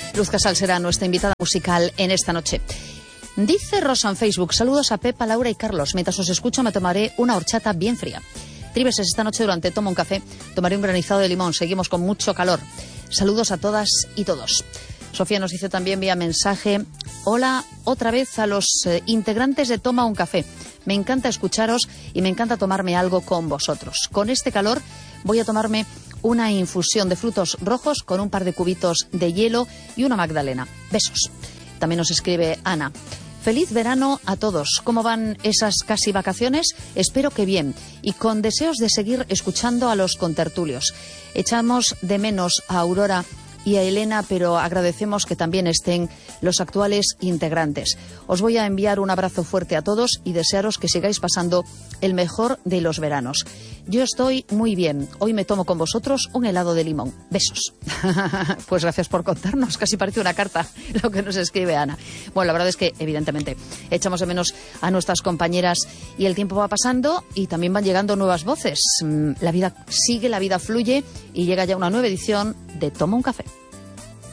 Luz Casal será nuestra invitada musical en esta noche. Dice Rosa en Facebook, saludos a Pepa, Laura y Carlos. Mientras os escucho me tomaré una horchata bien fría. Tribeses, esta noche durante Toma un Café tomaré un granizado de limón. Seguimos con mucho calor. Saludos a todas y todos. Sofía nos dice también vía mensaje, hola otra vez a los integrantes de Toma un Café. Me encanta escucharos y me encanta tomarme algo con vosotros. Con este calor voy a tomarme una infusión de frutos rojos con un par de cubitos de hielo y una magdalena. Besos. También nos escribe Ana. Feliz verano a todos. ¿Cómo van esas casi vacaciones? Espero que bien. Y con deseos de seguir escuchando a los contertulios. Echamos de menos a Aurora y a Elena, pero agradecemos que también estén los actuales integrantes. Os voy a enviar un abrazo fuerte a todos y desearos que sigáis pasando el mejor de los veranos. Yo estoy muy bien. Hoy me tomo con vosotros un helado de limón. Besos. Pues gracias por contarnos. Casi parece una carta lo que nos escribe Ana. Bueno, la verdad es que, evidentemente, echamos de menos a nuestras compañeras y el tiempo va pasando y también van llegando nuevas voces. La vida sigue, la vida fluye y llega ya una nueva edición de Toma un Café.